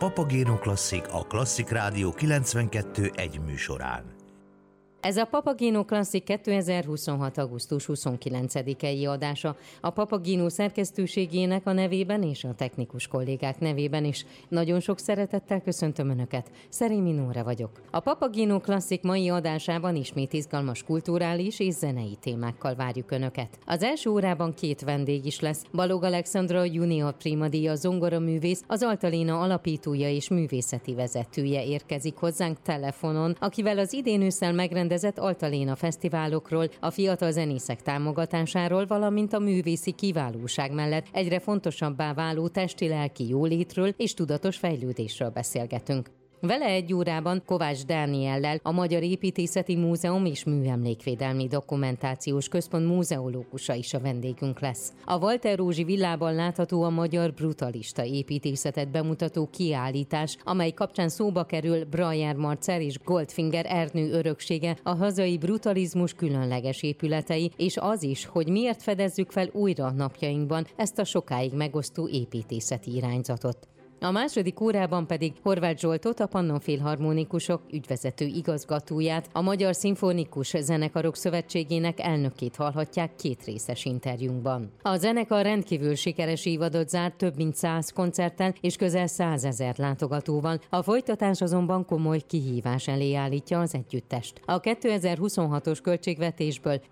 Papagéno Klasszik a Klasszik Rádió 92.1 műsorán. Ez a Papagéno Klasszik 2026. augusztus 29-i adása. A Papagéno szerkesztőségének a nevében és a technikus kollégák nevében is nagyon sok szeretettel köszöntöm Önöket. Szerémi Nóra vagyok. A Papagéno Klasszik mai adásában ismét izgalmas kulturális és zenei témákkal várjuk Önöket. Az első órában két vendég is lesz. Balog Alexandra Junior Prima díjas zongoraművész, az Altaléna alapítója és művészeti vezetője érkezik hozzánk telefonon, akivel az idén ősszel megrendezett Altaléna fesztiválokról, a fiatal zenészek támogatásáról, valamint a művészi kiválóság mellett egyre fontosabbá váló testi-lelki jólétről és tudatos fejlődésről beszélgetünk. Vele egy órában Kovács Dániellel, a Magyar Építészeti Múzeum és Műemlékvédelmi Dokumentációs Központ múzeológusa is a vendégünk lesz. A Walter Rózsi villában látható a magyar brutalista építészetet bemutató kiállítás, amely kapcsán szóba kerül Brajer Marcel és Goldfinger Ernő öröksége, a hazai brutalizmus különleges épületei, és az is, hogy miért fedezzük fel újra napjainkban ezt a sokáig megosztó építészeti irányzatot. A második órában pedig Horváth Zsoltot, a Pannon Filharmonikusok ügyvezető igazgatóját, a Magyar Szimfonikus Zenekarok Szövetségének elnökét hallhatják két részes interjúnkban. A zenekar rendkívül sikeres évadot zárt több mint 100 koncerttel és közel 100 000 látogatóval, a folytatás azonban komoly kihívás elé állítja az együttest. A 2026-os költségvetésből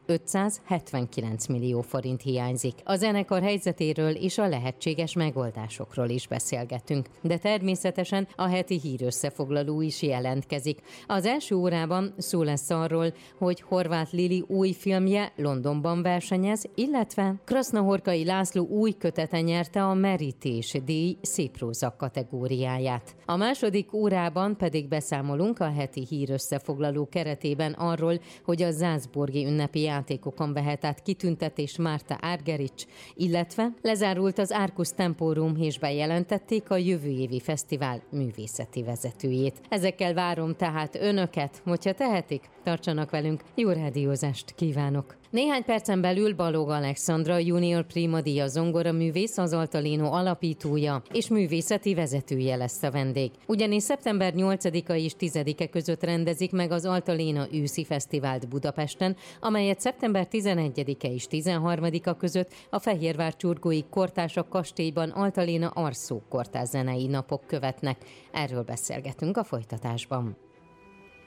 579 millió forint hiányzik. A zenekar helyzetéről és a lehetséges megoldásokról is beszélgetünk. De természetesen a heti hírösszefoglaló is jelentkezik. Az első órában szó lesz arról, hogy Horváth Lili új filmje Londonban versenyez, illetve Krasznahorkai László új kötete nyerte a Merítés díj széppróza kategóriáját. A második órában pedig beszámolunk a heti hírösszefoglaló keretében arról, hogy a Salzburgi ünnepi játékokon vehet át kitüntetés Márta Argerich, illetve lezárult az Arcus Temporum és bejelentették a jövő évi fesztivál művészeti vezetőjét. Ezekkel várom tehát Önöket, hogyha tehetik, tartsanak velünk, jó rádiózást kívánok! Néhány percen belül Balog Alexandra Junior Prima díjas zongoraművész, az Altaléna alapítója és művészeti vezetője lesz a vendég. Ugyanis szeptember 8-a és 10-e között rendezik meg az Altaléna őszi fesztivált Budapesten, amelyet szeptember 11-e és 13-a között a Fehérvár Csurgói Kortársak kastélyban Altaléna Arszó kortárs zenei napok követnek. Erről beszélgetünk a folytatásban.